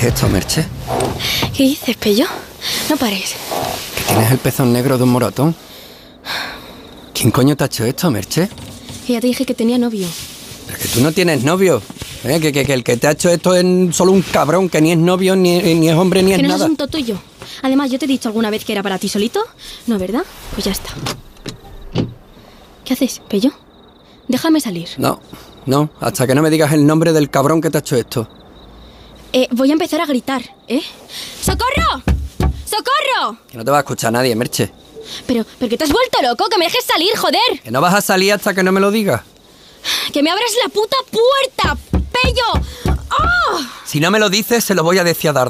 es esto, Merche? ¿Qué dices, Pello? No pares. ¿Que tienes el pezón negro de un moratón? ¿Quién coño te ha hecho esto, Merche? Que ya te dije que tenía novio. Pero que tú no tienes novio. Que el que te ha hecho esto es solo un cabrón, que ni es novio, ni es hombre, ni es Que no es nada. asunto tuyo. Además, ¿yo te he dicho alguna vez que era para ti solito? No, ¿verdad? Pues ya está. ¿Qué haces, Pello? Déjame salir. No, hasta que no me digas el nombre del cabrón que te ha hecho esto. Voy a empezar a gritar, ¿eh? ¡Socorro! ¡Socorro! Que no te va a escuchar nadie, Merche. Pero que te has vuelto loco, que me dejes salir, joder. Que no vas a salir hasta que no me lo digas. ¡Que me abras la puta puerta, Pello! ¡Oh! Si no me lo dices, se lo voy a decir a Dardo.